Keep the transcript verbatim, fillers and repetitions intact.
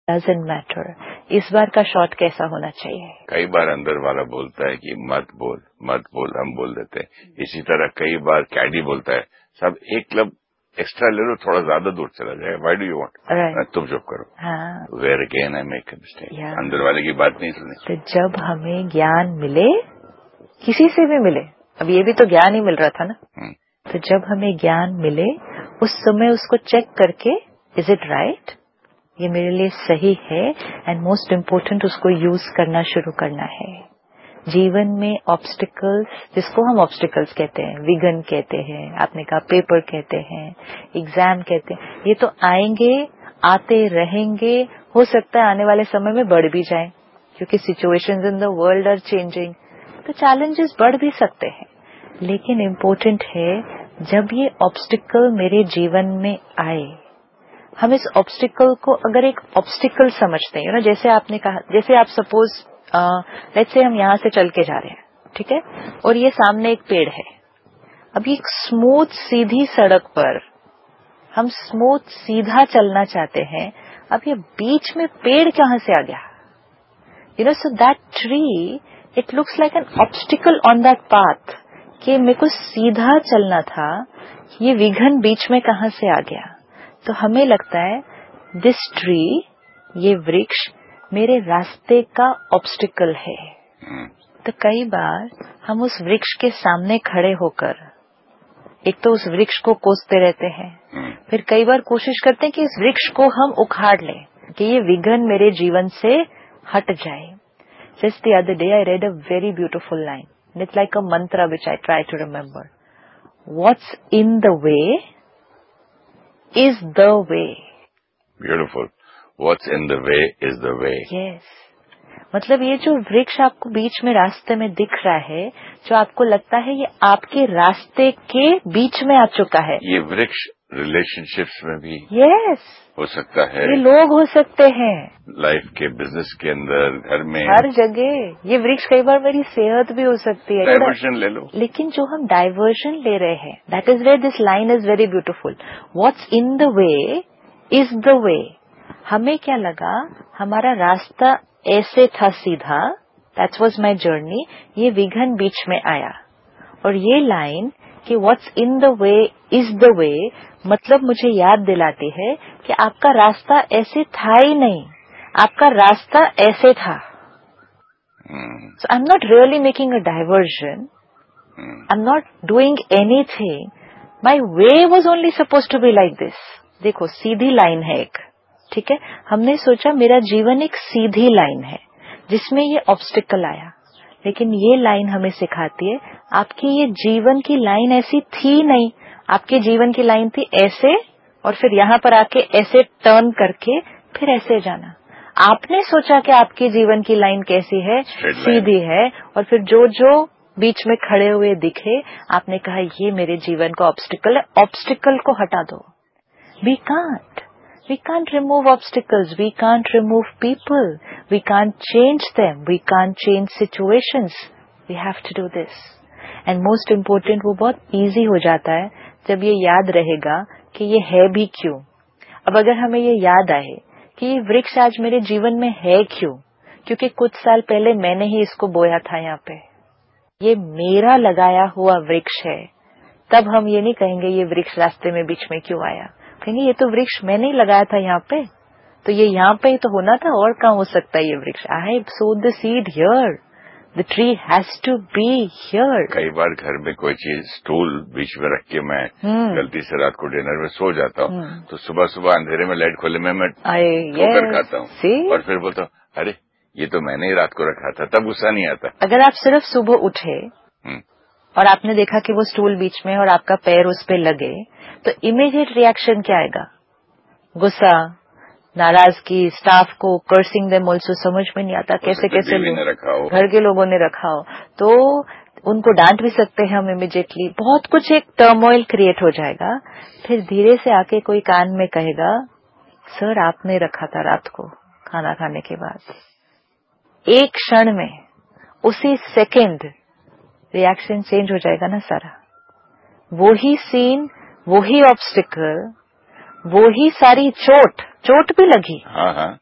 Doesn't matter इस बार का shot कैसा होना चाहिए। कई बार अंदर वाला बोलता है कि मत बोल मत बोल, हम बोल देते हैं। इसी तरह कई बार कैडी बोलता है सब एक क्लब एक्स्ट्रा ले लो, थोड़ा ज्यादा दूर चला जाए, व्हाई डू यू वांट, तुम चुप करो। हाँ, where again I make a mistake, अंदर वाले की बात नहीं सुनी। तो जब हमें ज्ञान मिले, किसी से भी मिले, अब ये भी तो ज्ञान ही मिल रहा था ना, तो जब हमें ज्ञान मिले उस समय उसको चेक करके इज इट राइट, ये मेरे लिए सही है, एंड मोस्ट इम्पोर्टेंट उसको यूज करना शुरू करना है। जीवन में ऑब्स्टिकल्स, जिसको हम ऑब्स्टिकल्स कहते हैं, विघ्न कहते हैं, आपने कहा पेपर कहते हैं, एग्जाम कहते हैं, ये तो आएंगे, आते रहेंगे, हो सकता है आने वाले समय में बढ़ भी जाएं क्योंकि situations in the world are changing, तो चैलेंजेस बढ़ भी सकते हैं। लेकिन इम्पोर्टेंट है जब ये ऑब्स्टिकल मेरे जीवन में आए, हम इस ऑब्स्टिकल को अगर एक ऑब्स्टिकल समझते हैं ना, जैसे आपने कहा, जैसे आप सपोज लेट्स से हम यहाँ से चल के जा रहे हैं, ठीक है, और ये सामने एक पेड़ है। अब ये स्मूथ सीधी सड़क पर हम स्मूथ सीधा चलना चाहते हैं, अब ये बीच में पेड़ कहाँ से आ गया? You know, so that tree it looks like an obstacle on that path कि मेरे को सीधा चलना था, ये विघ्न बीच में कहाँ से आ गया? तो हमें लगता है दिस ट्री, ये वृक्ष मेरे रास्ते का ऑब्स्टिकल है। तो कई बार हम उस वृक्ष के सामने खड़े होकर एक तो उस वृक्ष को कोसते रहते हैं, फिर कई बार कोशिश करते हैं कि इस वृक्ष को हम उखाड़ लें कि ये विघ्न मेरे जीवन से हट जाए। Just the other day I read a very beautiful line, and it's like a mantra which I try to remember. What's in the way is the way. Beautiful. What's in the way is the way. Yes. मतलब ये जो वृक्ष आपको बीच में रास्ते में दिख रहा है, जो आपको लगता है ये आपके रास्ते के बीच में आ चुका है, ये वृक्ष रिलेशनशिप्स में भी yes. हो सकता है, ये लोग हो सकते हैं, लाइफ के, बिजनेस के अंदर, घर में, हर जगह। ये वृक्ष कई बार मेरी सेहत भी हो सकती है, डाइवर्जन ले लो। लेकिन जो हम डाइवर्जन ले रहे हैं, that is where this line is very beautiful. What's in the way is the way. हमें क्या लगा, हमारा रास्ता ऐसे था सीधा, दैट वाज माय जर्नी, ये विघ्न बीच में आया, और ये लाइन कि what's in the way is the way मतलब मुझे याद दिलाती है कि आपका रास्ता ऐसे था ही नहीं, आपका रास्ता ऐसे था। सो I am not really making a diversion, I am not doing anything, my way was only suppose to be like this. देखो सीधी लाइन है एक, ठीक है, हमने सोचा मेरा जीवन एक सीधी लाइन है जिसमें ये ऑब्स्टिकल आया, लेकिन ये लाइन हमें सिखाती है आपकी ये जीवन की लाइन ऐसी थी नहीं, आपके जीवन की लाइन थी ऐसे, और फिर यहाँ पर आके ऐसे टर्न करके फिर ऐसे जाना। आपने सोचा कि आपके जीवन की लाइन कैसी है, सीधी है, और फिर जो जो बीच में खड़े हुए दिखे आपने कहा ये मेरे जीवन का ऑब्स्टिकल है, ऑब्स्टिकल को हटा दो। We can't We can't remove obstacles. We can't remove people. We can't change them. We can't change situations. We have to do this. And most important, वो बहुत easy हो जाता है जब ये याद रहेगा कि ये है भी क्यों। अब अगर हमें ये याद आए कि ये वृक्ष आज मेरे जीवन में है क्यों, क्योंकि कुछ साल पहले मैंने ही इसको बोया था यहाँ पे, ये मेरा लगाया हुआ वृक्ष है, तब हम ये नहीं कहेंगे ये वृक्ष रास्ते में बीच में क्यों आया, कहेंगे ये तो वृक्ष मैंने ही लगाया था यहाँ पे, तो ये यहाँ पे ही तो होना था, और कहाँ हो सकता है ये वृक्ष। आई सोड the seed here, the tree has to be here. कई बार घर में कोई चीज स्टूल बीच में रख के मैं hmm. गलती से रात को डिनर में सो जाता हूँ, hmm. तो सुबह सुबह अंधेरे में लाइट खोले में मैं ठोकर खाता हूँ और फिर बोलता हूँ अरे ये तो मैंने ही रात को रखा था, तब गुस्सा नहीं आता। अगर आप सिर्फ सुबह उठे hmm. और आपने देखा कि वो स्टूल बीच में और आपका पैर उस पे लगे, तो इमीडिएट रिएक्शन क्या आएगा? गुस्सा, नाराजगी, स्टाफ को कर्सिंग देम ऑल्सो, समझ में नहीं आता कैसे कैसे लोग, घर के लोगों ने रखा हो तो उनको डांट भी सकते हैं हम इमीडिएटली, बहुत कुछ एक टर्मोइल क्रिएट हो जाएगा। फिर धीरे से आके कोई कान में कहेगा सर आपने रखा था रात को खाना खाने के बाद। एक क्षण में, उसी सेकेंड रिएक्शन चेंज हो जाएगा ना सारा। वो ही सीन, वो ही ऑब्स्टिकल, वो ही सारी चोट, चोट भी लगी, हाँ हाँ,